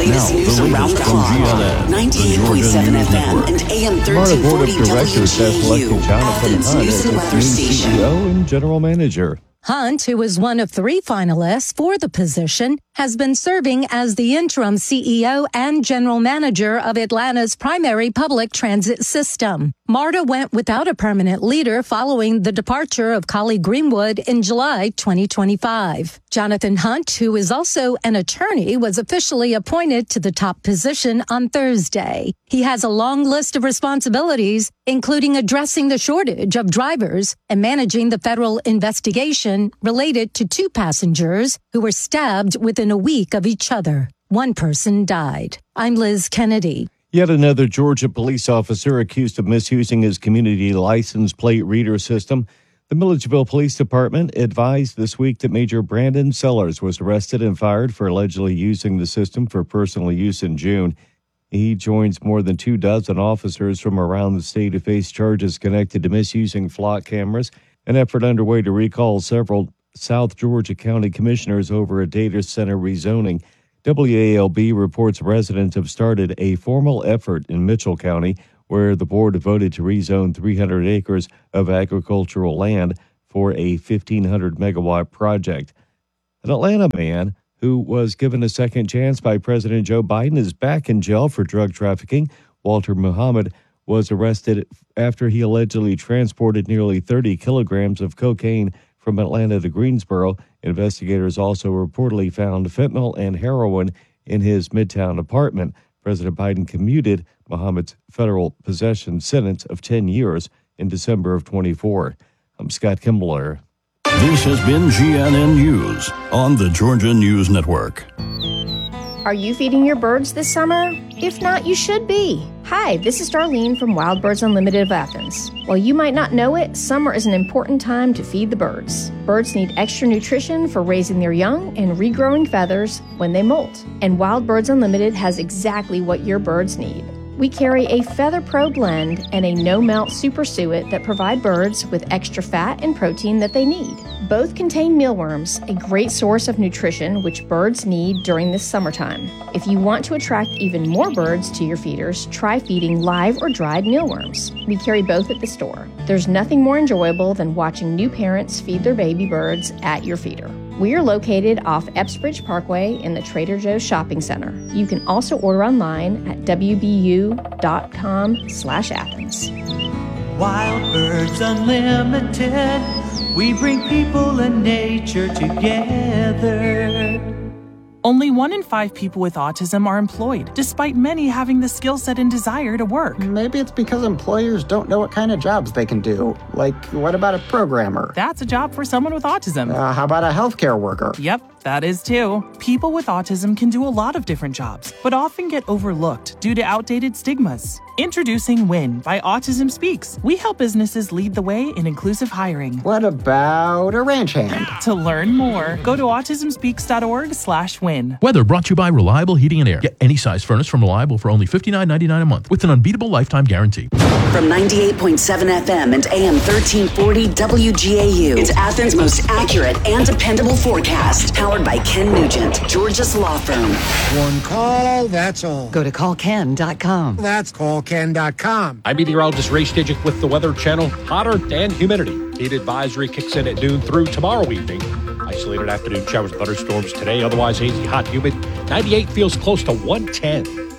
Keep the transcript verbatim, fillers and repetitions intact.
latest Now, news the around the latest clock. from G N N, ninety-eight point seven F M and A M thirteen forty W G A U. Athens News and Weather Station. C E O and General Manager. Hunt, who was one of three finalists for the position, has been serving as the interim C E O and general manager of Atlanta's primary public transit system. MARTA went without a permanent leader following the departure of Collie Greenwood in July twenty twenty-five. Jonathan Hunt, who is also an attorney, was officially appointed to the top position on Thursday. He has a long list of responsibilities, including addressing the shortage of drivers and managing the federal investigation related to two passengers who were stabbed within a week of each other. One person died. I'm Liz Kennedy. Yet another Georgia police officer accused of misusing his community license plate reader system. The Milledgeville Police Department advised this week that Major Brandon Sellers was arrested and fired for allegedly using the system for personal use in June. He joins more than two dozen officers from around the state who face charges connected to misusing flock cameras. An effort underway to recall several South Georgia County commissioners over a data center rezoning. W A L B reports residents have started a formal effort in Mitchell County where the board voted to rezone three hundred acres of agricultural land for a fifteen hundred megawatt project. An Atlanta man who was given a second chance by President Joe Biden is back in jail for drug trafficking. Walter Muhammad was arrested after he allegedly transported nearly thirty kilograms of cocaine from Atlanta to Greensboro. Investigators also reportedly found fentanyl and heroin in his Midtown apartment. President Biden commuted Muhammad's federal possession sentence of ten years in December of twenty-four. I'm Scott Kimbler. This has been G N N News on the Georgia News Network. Are you feeding your birds this summer? If not, you should be. Hi, this is Darlene from Wild Birds Unlimited of Athens. While you might not know it, summer is an important time to feed the birds. Birds need extra nutrition for raising their young and regrowing feathers when they molt. And Wild Birds Unlimited has exactly what your birds need. We carry a Feather Pro blend and a no-melt super suet that provide birds with extra fat and protein that they need. Both contain mealworms, a great source of nutrition which birds need during this summertime. If you want to attract even more birds to your feeders, try feeding live or dried mealworms. We carry both at the store. There's nothing more enjoyable than watching new parents feed their baby birds at your feeder. We are located off Epsbridge Parkway in the Trader Joe's Shopping Center. You can also order online at w b u dot com slash Athens. Wild Birds Unlimited, we bring people and nature together. Only one in five people with autism are employed, despite many having the skill set and desire to work. Maybe it's because employers don't know what kind of jobs they can do. Like, what about a programmer? That's a job for someone with autism. Uh, how about a healthcare worker? Yep. That is too. People with autism can do a lot of different jobs, but often get overlooked due to outdated stigmas. Introducing WIN by Autism Speaks. We help businesses lead the way in inclusive hiring. What about a ranch hand? To learn more, go to autism speaks dot org slash win. Weather brought to you by Reliable Heating and Air. Get any size furnace from Reliable for only fifty-nine ninety-nine a month with an unbeatable lifetime guarantee. From ninety-eight point seven F M and A M thirteen forty W G A U, it's Athens' most accurate and dependable forecast. Powered by Ken Nugent, Georgia's law firm. One call, that's all. Go to call ken dot com. That's call ken dot com. I'm meteorologist Ray Stajic with the Weather Channel. Hotter and humidity. Heat advisory kicks in at noon through tomorrow evening. Isolated afternoon showers and thunderstorms today. Otherwise hazy, hot, humid. ninety-eight feels close to one ten.